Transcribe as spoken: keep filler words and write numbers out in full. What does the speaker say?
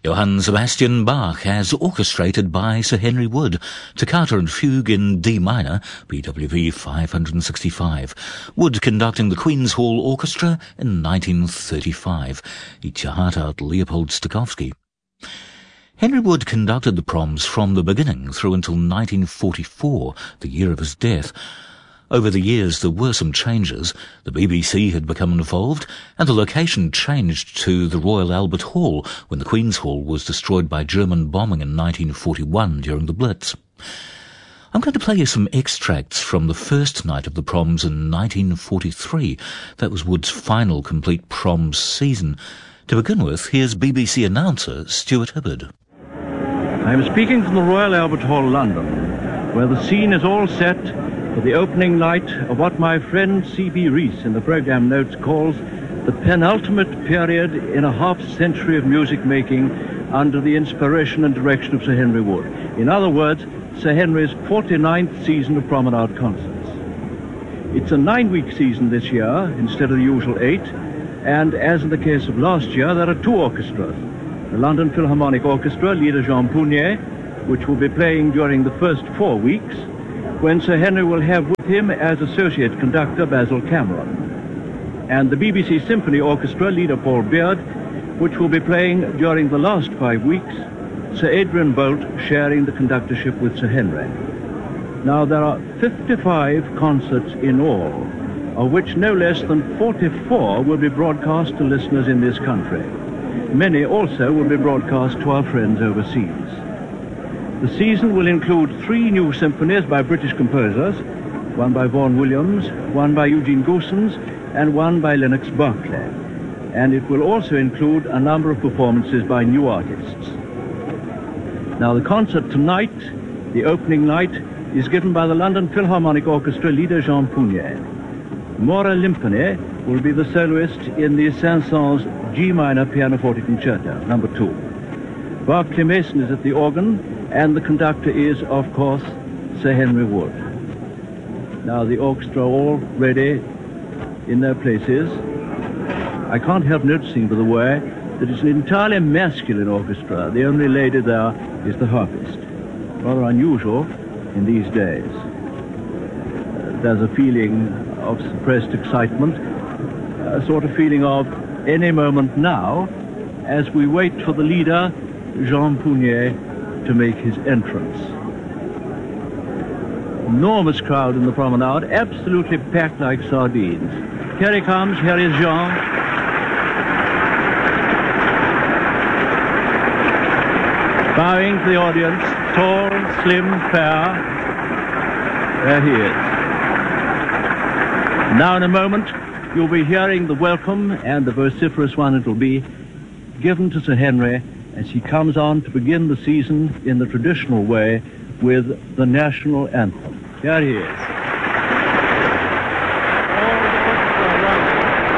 Johann Sebastian Bach, as orchestrated by Sir Henry Wood, Toccata and Fugue in D minor, B W V five sixty-five. Wood conducting the Queen's Hall Orchestra in nineteen thirty-five. Each Hartart Leopold Stokowski. Henry Wood conducted the proms from the beginning through until nineteen forty-four, the year of his death. Over the years there were some changes. The B B C had become involved, and the location changed to the Royal Albert Hall when the Queen's Hall was destroyed by German bombing in nineteen forty-one during the Blitz. I'm going to play you some extracts from the first night of the proms in nineteen forty-three. That was Wood's final complete proms season. To begin with, here's B B C announcer Stuart Hibbard. I'm speaking from the Royal Albert Hall, London, where the scene is all set for the opening night of what my friend C B Rees in the programme notes calls the penultimate period in a half-century of music-making under the inspiration and direction of Sir Henry Wood. In other words, Sir Henry's forty-ninth season of Promenade Concerts. It's a nine-week season this year instead of the usual eight, and as in the case of last year, there are two orchestras. The London Philharmonic Orchestra, leader Jean Pounier, which will be playing during the first four weeks, when Sir Henry will have with him as associate conductor Basil Cameron. And the B B C Symphony Orchestra, leader Paul Beard, which will be playing during the last five weeks, Sir Adrian Boult sharing the conductorship with Sir Henry. Now, there are fifty-five concerts in all, of which no less than forty-four will be broadcast to listeners in this country. Many also will be broadcast to our friends overseas. The season will include three new symphonies by British composers, one by Vaughan Williams, one by Eugene Goossens, and one by Lennox Berkeley. And it will also include a number of performances by new artists. Now, the concert tonight, the opening night, is given by the London Philharmonic Orchestra leader Jean Pounier. Maura Limpane will be the soloist in the Saint-Saëns G minor pianoforte concerto, number two. Barclay Mason is at the organ, and the conductor is, of course, Sir Henry Wood. Now, the orchestra all ready in their places. I can't help noticing, by the way, that it's an entirely masculine orchestra. The only lady there is the harpist. Rather unusual in these days. Uh, there's a feeling of suppressed excitement, a sort of feeling of any moment now, as we wait for the leader, Jean Pounier, to make his entrance. Enormous crowd in the promenade, absolutely packed like sardines. Here he comes, here is Jean. Bowing to the audience, tall, slim, fair. There he is. Now in a moment, you'll be hearing the welcome, and the vociferous one it will be, given to Sir Henry as he comes on to begin the season in the traditional way with the national anthem. Here he is.